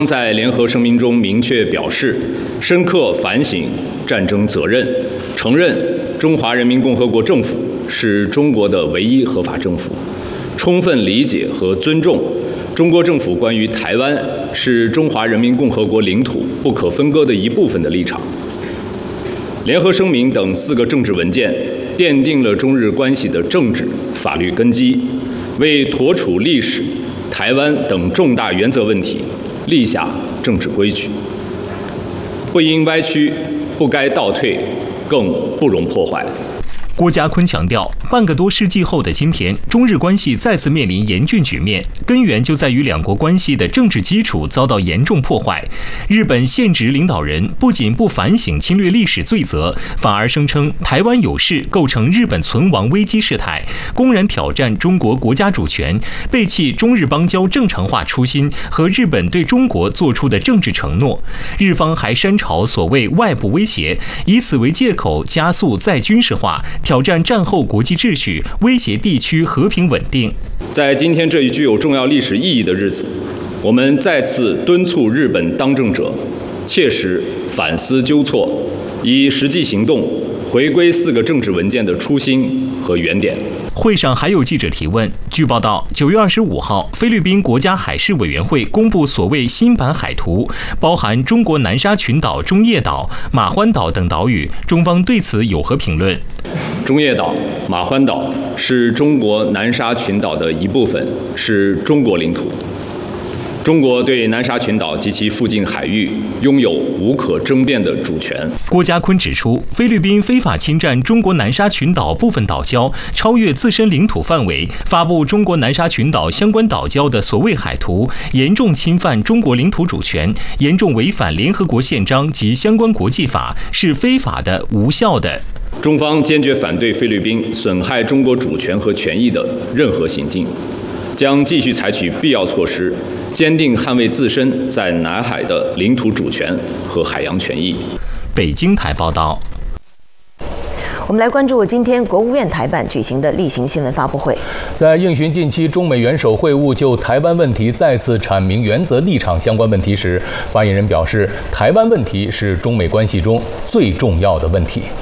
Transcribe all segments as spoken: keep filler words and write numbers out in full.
在联合声明中明确表示，深刻反省战争责任，承认中华人民共和国政府是中国的唯一合法政府，充分理解和尊重中国政府关于台湾是中华人民共和国领土不可分割的一部分的立场。联合声明等四个政治文件奠定了中日关系的政治法律根基，为妥处历史、台湾等重大原则问题立下政治规矩，不应歪曲，不该倒退，更不容破坏。 郭家坤强调，半个多世纪后的今天，中日关系再次面临严峻局面，根源就在于两国关系的政治基础遭到严重破坏。日本现职领导人不仅不反省侵略历史罪责，反而声称台湾有事构成日本存亡危机事态，公然挑战中国国家主权，背弃中日邦交正常化初心和日本对中国做出的政治承诺。日方还煽潮所谓外部威胁，以此为借口加速再军事化，挑战战后国际秩序，威胁地区和平稳定。 在今天这一具有重要历史意义的日子，我们再次敦促日本当政者切实反思纠错，以实际行动回归四个政治文件的初心和原点。 会上还有记者提问。据报道，九月二十五号，菲律宾国家海事委员会公布所谓新版海图，包含中国南沙群岛、中业岛、马欢岛等岛屿，中方对此有何评论？ 中业岛、马欢岛是中国南沙群岛的一部分，是中国领土。中国对南沙群岛及其附近海域拥有无可争辩的主权。 郭家坤指出，菲律宾非法侵占中国南沙群岛部分岛礁，超越自身领土范围，发布中国南沙群岛相关岛礁的所谓海图，严重侵犯中国领土主权，严重违反联合国宪章及相关国际法，是非法的、无效的。 中方坚决反对菲律宾损害中国主权和权益的任何行径，将继续采取必要措施，坚定捍卫自身在南海的领土主权和海洋权益。 北京台报道。 我们来关注今天国务院台办举行的例行新闻发布会。 在应询近期中美元首会晤就台湾问题再次阐明原则立场相关问题时，发言人表示，台湾问题是中美关系中最重要的问题。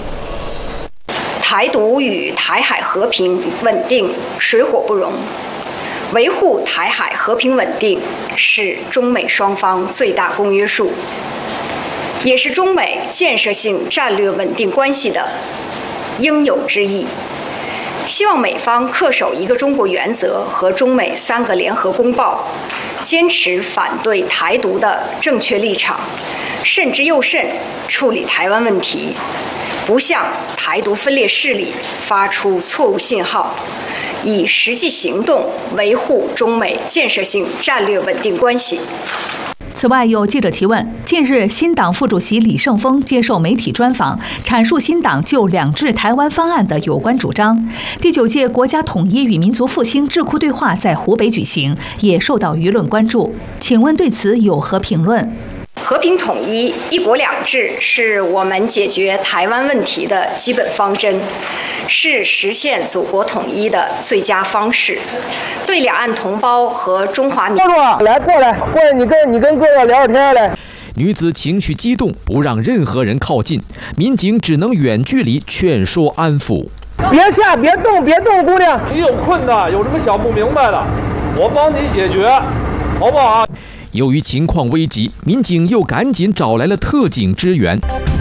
台独与台海和平稳定水火不容，维护台海和平稳定是中美双方最大公约数，也是中美建设性战略稳定关系的应有之义。希望美方恪守一个中国原则和中美三个联合公报，坚持反对台独的正确立场，慎之又慎处理台湾问题，不向台独分裂势力发出错误信号，以实际行动维护中美建设性战略稳定关系。 此外，有记者提问：近日，新党副主席李胜峰接受媒体专访，阐述新党就两制台湾方案的有关主张。第九届国家统一与民族复兴智库对话在湖北举行，也受到舆论关注。请问对此有何评论？ 和平统一、一国两制是我们解决台湾问题的基本方针，是实现祖国统一的最佳方式。对两岸同胞和中华民族， 来过来过来，你跟你跟哥哥聊会天来。 女子情绪激动，不让任何人靠近，民警只能远距离劝说安抚。 别下，别动，别动，姑娘。 你有困难，有什么想不明白的，我帮你解决，好不好？ 由于情况危急，民警又赶紧找来了特警支援。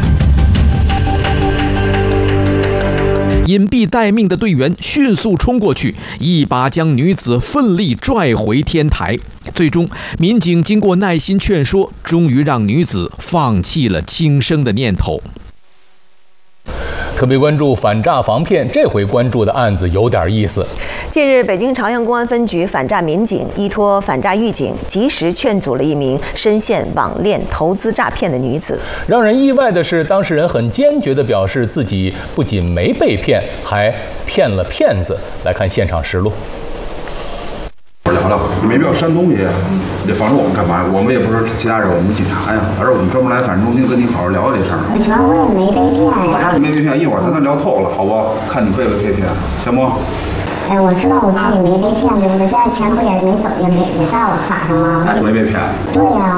隐蔽待命的队员迅速冲过去，一把将女子奋力拽回天台。最终，民警经过耐心劝说，终于让女子放弃了轻生的念头。 特别关注反诈防骗，这回关注的案子有点意思。 近日，北京朝阳公安分局反诈民警依托反诈预警，及时劝阻了一名深陷网恋投资诈骗的女子。 让人意外的是，当事人很坚决地表示自己不仅没被骗，还骗了骗子。来看现场实录。 聊聊，没必要删东西，你得防着我们干嘛？我们也不是其他人，我们警察呀，而我们专门来反诈中心跟你好好聊聊这事儿。 主要我也没被骗呀。 我知道你没被骗，一会儿咱能聊透了，好不好？看你被不被骗，行不？ 哎，我知道我自己没被骗，对不对？现在钱不也没走，也没也在我卡上吗？ 没被骗。 对呀。